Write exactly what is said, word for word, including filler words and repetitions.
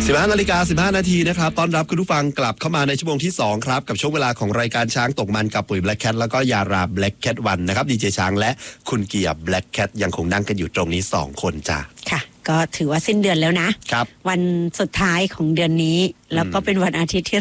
สิบห้านาฬิกาสิบห้านาทีนะครับต้อนรับคุณผู้ฟังกลับเข้ามาในชั่วโมงที่สองครับกับช่วงเวลาของรายการช้างตกมันกับปุ๋ย Black Cat แล้วก็ยารา Black Cat วันนะครับดีเจช้างและคุณเกียร์ Black Cat ยังคงนั่งกันอยู่ตรงนี้สองคนจ้ะค่ะก็ถือว่าสิ้นเดือนแล้วนะครับวันสุดท้ายของเดือนนี้แล้วก็เป็นวันอาทิตย์ที่